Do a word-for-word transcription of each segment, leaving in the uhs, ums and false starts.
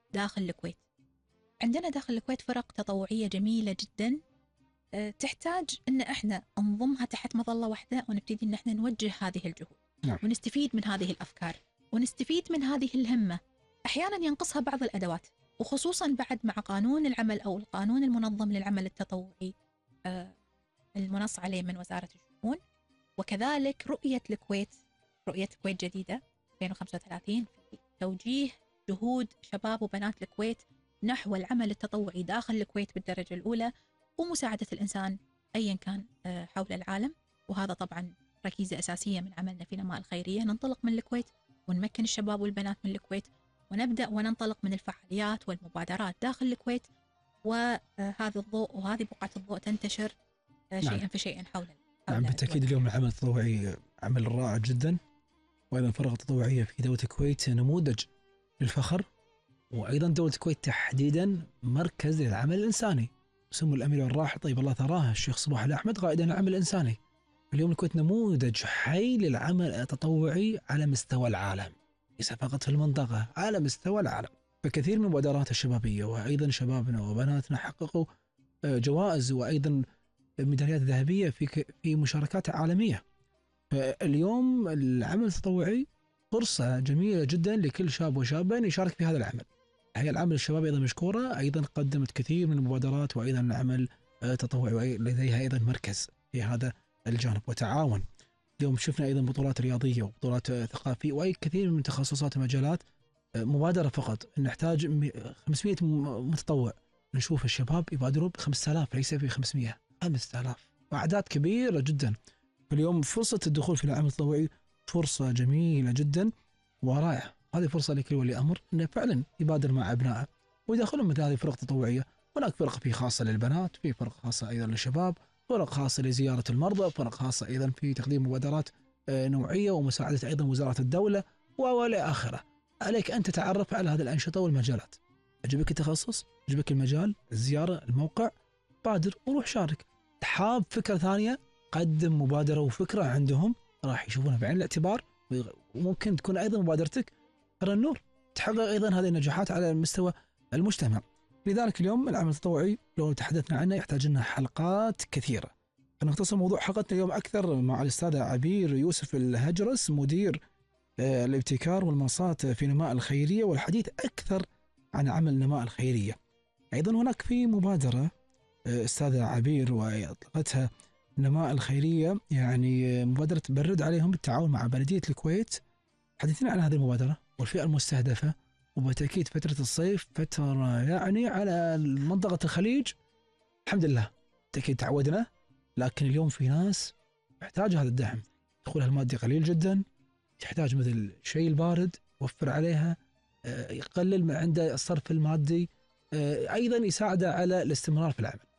داخل الكويت. عندنا داخل الكويت فرق تطوعية جميلة جدا تحتاج أن إحنا نضمها تحت مظلة واحدة ونبتدي أن إحنا نوجه هذه الجهود. نعم. ونستفيد من هذه الأفكار ونستفيد من هذه الهمة. أحيانا ينقصها بعض الأدوات، وخصوصا بعد مع قانون العمل أو القانون المنظم للعمل التطوعي المنص عليه من وزارة الشؤون، وكذلك رؤية الكويت رؤية الكويت جديدة ألفين وخمسة وثلاثين في توجيه جهود شباب وبنات الكويت نحو العمل التطوعي داخل الكويت بالدرجة الأولى، ومساعدة الإنسان أيا كان حول العالم. وهذا طبعا ركيزة أساسية من عملنا في نماء الخيرية. ننطلق من الكويت ونمكن الشباب والبنات من الكويت، ونبدأ وننطلق من الفعاليات والمبادرات داخل الكويت، وهذا الضوء وهذه بقعة الضوء تنتشر شيئا نعم. فشيئا حول. نعم بالتأكيد اليوم العمل التطوعي عمل رائع جدا، وأيضا الفرق التطوعية في دولة الكويت نموذج للفخر، وأيضا دولة الكويت تحديدا مركز للعمل الإنساني. سمو الأمير الراحل طيب الله ثراه الشيخ صباح الأحمد قائدا العمل الإنساني. اليوم الكويت نموذج حي للعمل التطوعي على مستوى العالم، ليس فقط في المنطقة، على مستوى العالم. فكثير من المبادرات الشبابية وأيضا شبابنا وبناتنا حققوا جوائز وأيضا ميداليات ذهبية في في مشاركات عالمية. فاليوم العمل التطوعي فرصة جميلة جدا لكل شاب وشابة أن يشارك في هذا العمل. هي العمل الشبابي أيضا مشكورة، أيضا قدمت كثير من المبادرات وأيضا عمل تطوعي لديها أيضا مركز في هذا الجانب وتعاون. اليوم شفنا أيضا بطولات رياضية وبطولات ثقافية وأي كثير من تخصصات ومجالات. مبادرة فقط نحتاج خمسمائة متطوع، نشوف الشباب يبادروا بخمسة آلاف ليس في خمسمائة، خمسة آلاف، أعداد كبيرة جدا. اليوم فرصة الدخول في العمل التطوعي فرصة جميلة جدا ورائعة. هذه فرصة لكل ولي أمر أنه فعلا يبادر مع أبنائه ويدخلهم مثل هذه الفرق التطوعية. هناك فرق في خاصة للبنات، في فرق خاصة أيضا للشباب، فرق خاصة لزيارة المرضى، فرق خاصة أيضا في تقديم مبادرات نوعية ومساعدة أيضا وزارة الدولة وإلى آخره. عليك أن تتعرف على هذه الأنشطة والمجالات. عجبك التخصص، عجبك المجال، الزيارة، الموقع، بادر وروح شارك. حاب فكرة ثانية، قدم مبادرة وفكرة عندهم راح يشوفونها بعين الاعتبار، وممكن تكون أيضا مبادرتك ترى النور، تحقق أيضا هذه النجاحات على مستوى المجتمع. لذلك اليوم العمل التطوعي لو تحدثنا عنه يحتاج لنا حلقات كثيرة. فنختصر موضوع حلقتنا اليوم أكثر مع الأستاذة عبير يوسف الهجرس مدير الابتكار والمنصات في نماء الخيرية، والحديث أكثر عن عمل نماء الخيرية. أيضا هناك في مبادرة أستاذة عبير وأطلقتها نماء الخيرية، يعني مبادرة برد عليهم بالتعاون مع بلدية الكويت. حدثنا عن هذه المبادرة والفئة المستهدفة، وبالتأكيد فترة الصيف فترة يعني على منطقة الخليج الحمد لله بالتأكيد تعودنا، لكن اليوم في ناس محتاج هذا الدعم، دخولها المادي قليل جدا، تحتاج مثل شيء البارد وفر عليها، يقلل من عنده الصرف المادي، أيضا يساعده على الاستمرار في العمل.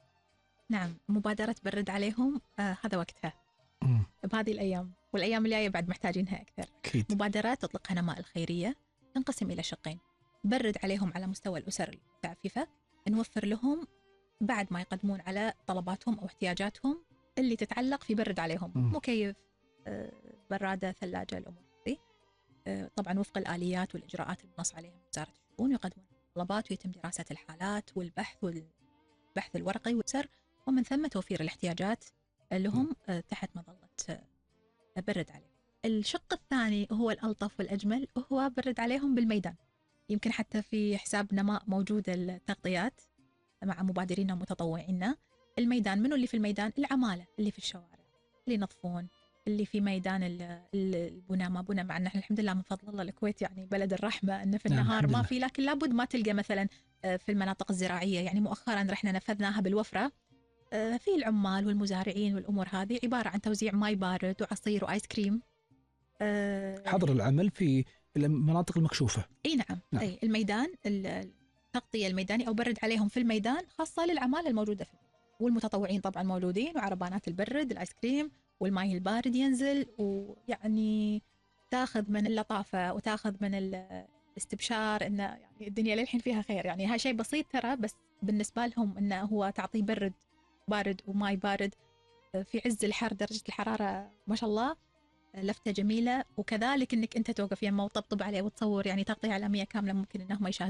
نعم مبادرة برد عليهم آه هذا وقتها مم. بهذه الأيام والأيام الجاية بعد محتاجينها أكثر. أكيد. مبادرات تطلقها نماء الخيرية تنقسم إلى شقين. برد عليهم على مستوى الأسر المتعففة، نوفر لهم بعد ما يقدمون على طلباتهم أو احتياجاتهم اللي تتعلق في برد عليهم، مم. مكيف، آه برادة، ثلاجة، الأمور دي، آه طبعا وفق الآليات والإجراءات المنص عليها من وزارة الشؤون، يقدمون طلبات ويتم دراسة الحالات والبحث والبحث الورقي والسر، ومن ثم توفير الاحتياجات لهم تحت مظلة برد عليهم. الشق الثاني هو الألطف والأجمل، وهو برد عليهم بالميدان. يمكن حتى في حساب نماء موجودة التغطيات مع مبادرين ومتطوعين. الميدان منو اللي في الميدان؟ العمالة اللي في الشوارع، اللي ينظفون، اللي في ميدان البناء ما بنا، مع أن احنا الحمد لله من فضل الله الكويت يعني بلد الرحمة، أنه في النهار ما في، لكن لابد ما تلقى مثلا في المناطق الزراعية. يعني مؤخرا رحنا نفذناها بالوفرة في العمال والمزارعين والأمور هذه، عبارة عن توزيع ماء بارد وعصير وآيس كريم. حضر العمل في المناطق المكشوفة. اي نعم, نعم. اي الميدان، التغطية الميداني أو برد عليهم في الميدان خاصة للعمال الموجودة فيه، والمتطوعين طبعا موجودين، وعربانات البرد، الآيس كريم والماء البارد ينزل، ويعني تاخذ من اللطافة وتاخذ من الاستبشار إنه يعني الدنيا للحين فيها خير. يعني هذا شيء بسيط ترى، بس بالنسبة لهم إنه هو تعطيه برد بارد وماي بارد في عز الحر، درجة الحرارة ما شاء الله، لفتة جميلة. وكذلك إنك أنت توقف يمه وتطبطب عليه وتصور، يعني تغطية إعلامية كاملة ممكن إنهم يشاهدون.